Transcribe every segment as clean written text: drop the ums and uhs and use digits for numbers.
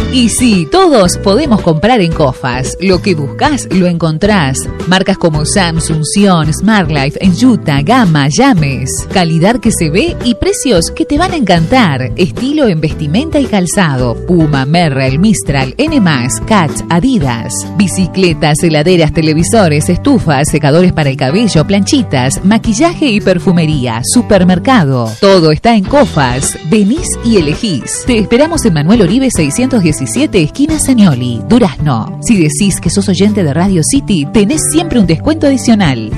Y sí, todos podemos comprar en Cofas. Lo que buscas, lo encontrás. Marcas como Samsung, Sion, Smartlife, Enjuta, Gamma, Llames. Calidad que se ve y precios que te van a encantar. Estilo en vestimenta y calzado. Puma, Merrell, Mistral, N+, Catch, Adidas. Bicicletas, heladeras, televisores, estufas, secadores para el cabello, planchitas, maquillaje y perfumería. Supermercado. Todo está en Cofas. Venís y elegís. Te esperamos en Manuel Oribe 617, esquina Señoli, Durazno. Si decís que sos oyente de Radio City, tenés siempre un descuento adicional.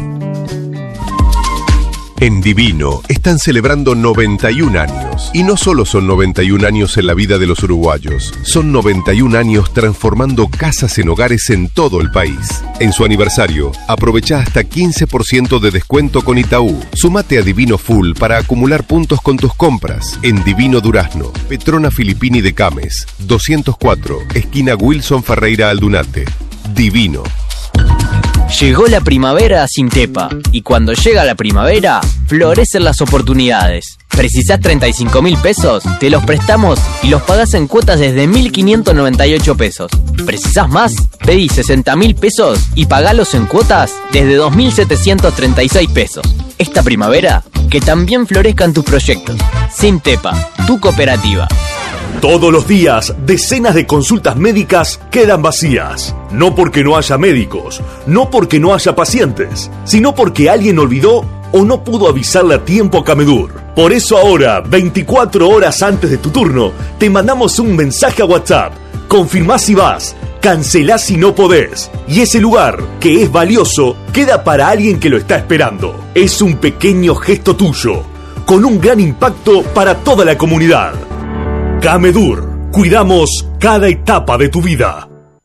En Divino están celebrando 91 años. Y no solo son 91 años en la vida de los uruguayos, son 91 años transformando casas en hogares en todo el país. En su aniversario, aprovecha hasta 15% de descuento con Itaú. Sumate a Divino Full para acumular puntos con tus compras. En Divino Durazno, Petrona Filippini de Cames, 204, esquina Wilson Ferreira Aldunate. Divino. Llegó la primavera a Sintepa y cuando llega la primavera, florecen las oportunidades. ¿Precisás 35.000 pesos? Te los prestamos y los pagás en cuotas desde 1.598 pesos. ¿Precisás más? Pedí 60.000 pesos y pagalos en cuotas desde 2.736 pesos. Esta primavera, que también florezcan tus proyectos. Sintepa, tu cooperativa. Todos los días, decenas de consultas médicas quedan vacías. No porque no haya médicos, no porque no haya pacientes, sino porque alguien olvidó o no pudo avisarle a tiempo a Camedur. Por eso ahora, 24 horas antes de tu turno, te mandamos un mensaje a WhatsApp. Confirmás si vas, cancelás si no podés. Y ese lugar, que es valioso, queda para alguien que lo está esperando. Es un pequeño gesto tuyo, con un gran impacto para toda la comunidad. Camedur, cuidamos cada etapa de tu vida.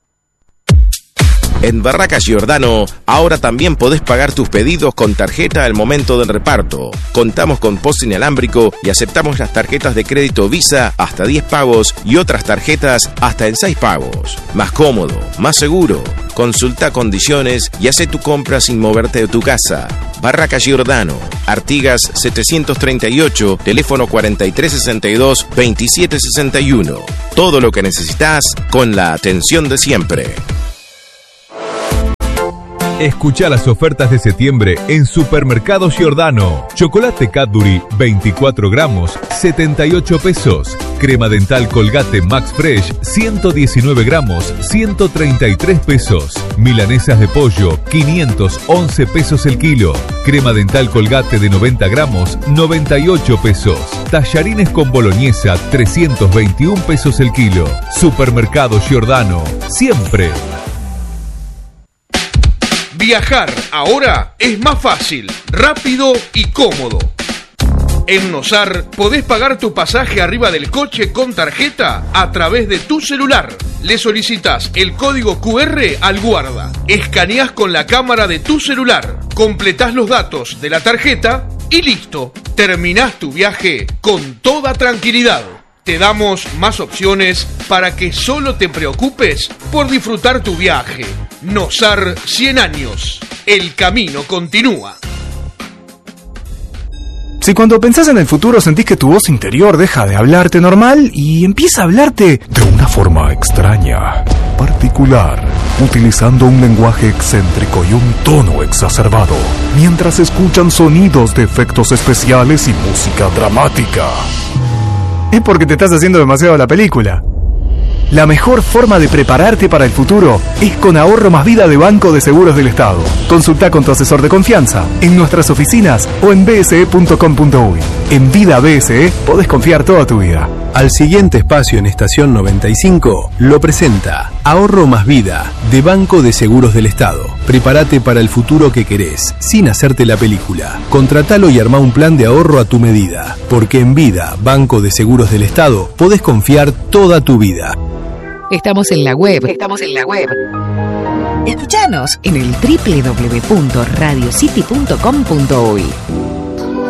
En Barracas Giordano, ahora también podés pagar tus pedidos con tarjeta al momento del reparto. Contamos con POS inalámbrico y aceptamos las tarjetas de crédito Visa hasta 10 pagos y otras tarjetas hasta en 6 pagos. Más cómodo, más seguro. Consulta condiciones y hace tu compra sin moverte de tu casa. Barracas Giordano, Artigas 738, teléfono 4362-2761. Todo lo que necesitas con la atención de siempre. Escucha las ofertas de septiembre en Supermercado Giordano. Chocolate Cadbury, 24 gramos, 78 pesos. Crema dental Colgate Max Fresh, 119 gramos, 133 pesos. Milanesas de pollo, 511 pesos el kilo. Crema dental Colgate de 90 gramos, 98 pesos. Tallarines con boloñesa, 321 pesos el kilo. Supermercado Giordano, siempre. Viajar ahora es más fácil, rápido y cómodo. En Nosar podés pagar tu pasaje arriba del coche con tarjeta a través de tu celular. Le solicitas el código QR al guarda, escaneás con la cámara de tu celular, completás los datos de la tarjeta y listo. Terminás tu viaje con toda tranquilidad. Te damos más opciones para que solo te preocupes por disfrutar tu viaje. Nosar 100 años. El camino continúa. Si cuando pensás en el futuro sentís que tu voz interior deja de hablarte normal y empieza a hablarte de una forma extraña, particular, utilizando un lenguaje excéntrico y un tono exacerbado, mientras escuchan sonidos de efectos especiales y música dramática, es porque te estás haciendo demasiado la película. La mejor forma de prepararte para el futuro es con Ahorro Más Vida de Banco de Seguros del Estado. Consulta con tu asesor de confianza en nuestras oficinas o en bse.com.uy. En Vida BSE podés confiar toda tu vida. Al siguiente espacio en Estación 95 lo presenta Ahorro Más Vida de Banco de Seguros del Estado. Prepárate para el futuro que querés, sin hacerte la película. Contratalo y armá un plan de ahorro a tu medida. Porque en Vida, Banco de Seguros del Estado, podés confiar toda tu vida. Estamos en la web. Escuchanos en el www.radiocity.com.uy.